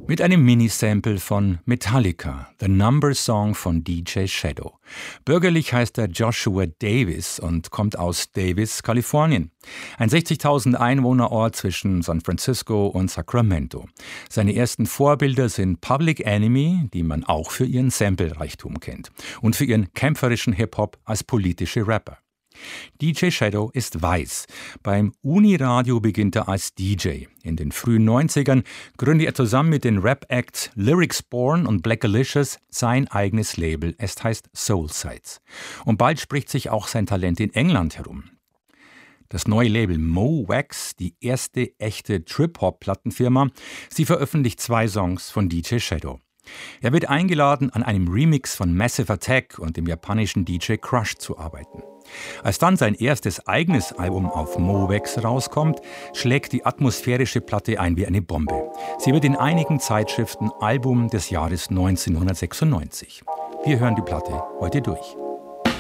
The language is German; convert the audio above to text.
Mit einem Minisample von Metallica, The Number Song von DJ Shadow. Bürgerlich heißt er Joshua Davis und kommt aus Davis, Kalifornien. Ein 60.000 Einwohnerort zwischen San Francisco und Sacramento. Seine ersten Vorbilder sind Public Enemy, die man auch für ihren Sample-Reichtum kennt, und für ihren kämpferischen Hip-Hop als politische Rapper. DJ Shadow ist weiß. Beim Uniradio beginnt er als DJ. In den frühen 90ern gründet er zusammen mit den Rap-Acts Lyricsborn und Blackalicious sein eigenes Label. Es heißt Soulsides. Und bald spricht sich auch sein Talent in England herum. Das neue Label Mo Wax, die erste echte Trip-Hop-Plattenfirma, sie veröffentlicht 2 Songs von DJ Shadow. Er wird eingeladen, an einem Remix von Massive Attack und dem japanischen DJ Crush zu arbeiten. Als dann sein erstes eigenes Album auf Mo Wax rauskommt, schlägt die atmosphärische Platte ein wie eine Bombe. Sie wird in einigen Zeitschriften Album des Jahres 1996. Wir hören die Platte heute durch.